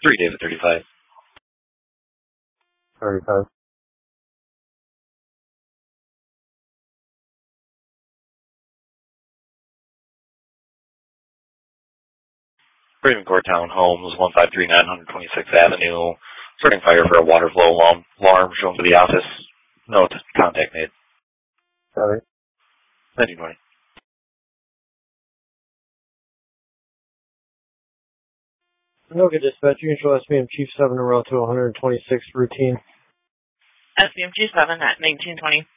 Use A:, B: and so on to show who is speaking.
A: 3 David 35.
B: 35.
A: Ravencourt Townhomes, 153 926th Avenue. Starting fire for a water flow alarm shown to the office. No contact made.
B: Sorry.
A: 1920.
B: Anoka Dispatch, Mutual SBM Chief 7 to route to 126 routine.
C: SBM Chief 7 at 1920.